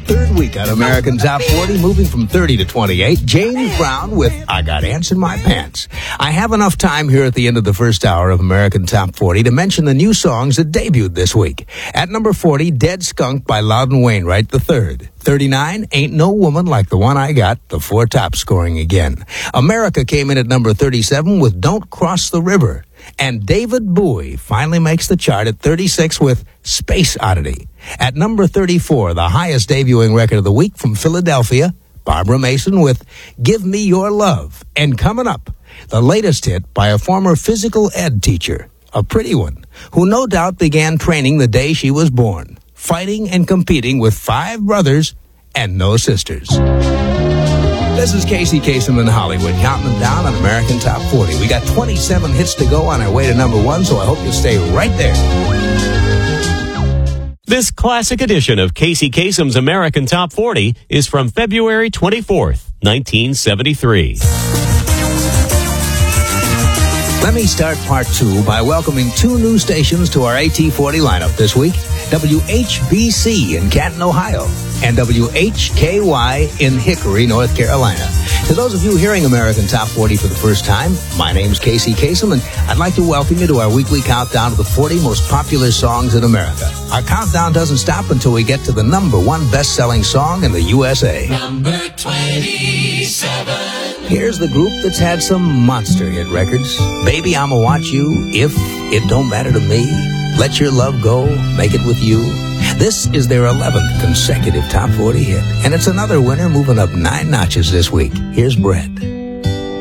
third week on American Top 40, moving from 30 to 28. James Brown with I Got Ants in My Pants. I have enough time here at the end of the first hour of American Top 40 to mention the new songs that debuted this week. At number 40, Dead Skunk by Loudon Wainwright III. 39, Ain't No Woman Like the One I Got, the four top scoring again. America came in at number 37 with Don't Cross the River. And David Bowie finally makes the chart at 36 with Space Oddity. At number 34, the highest debuting record of the week from Philadelphia, Barbara Mason with Give Me Your Love. And coming up, the latest hit by a former physical ed teacher, a pretty one, who no doubt began training the day she was born, fighting and competing with 5 brothers and no sisters. This is Casey Kasem in Hollywood, counting them down on American Top 40. We got 27 hits to go on our way to number 1, so I hope you stay right there. This classic edition of Casey Kasem's American Top 40 is from February 24th, 1973. Let me start part 2 by welcoming 2 new stations to our AT40 lineup this week. WHBC in Canton, Ohio, and WHKY in Hickory, North Carolina. To those of you hearing American Top 40 for the first time, my name's Casey Kasem, and I'd like to welcome you to our weekly countdown of the 40 most popular songs in America. Our countdown doesn't stop until we get to the number 1 best-selling song in the USA. Number 27. Here's the group that's had some monster hit records. Baby, I'ma Watch You, If It Don't Matter to Me, Let Your Love Go, Make It With You. This is their 11th consecutive Top 40 hit, and it's another winner moving up 9 notches this week. Here's Bread.